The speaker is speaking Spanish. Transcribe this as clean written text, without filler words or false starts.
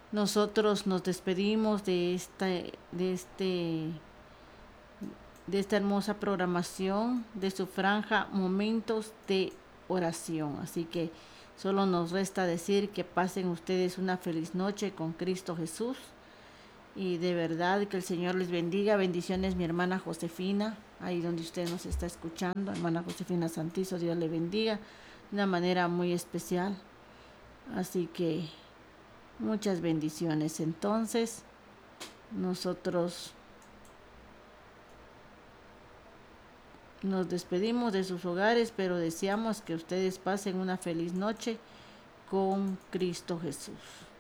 Nosotros nos despedimos de esta hermosa programación de su franja Momentos de Oración. Así que solo nos resta decir que pasen ustedes una feliz noche con Cristo Jesús. Y de verdad que el Señor les bendiga. Bendiciones, mi hermana Josefina, ahí donde usted nos está escuchando. Hermana Josefina Santizo, Dios le bendiga de una manera muy especial. Así que muchas bendiciones. Entonces, nosotros nos despedimos de sus hogares, pero deseamos que ustedes pasen una feliz noche con Cristo Jesús.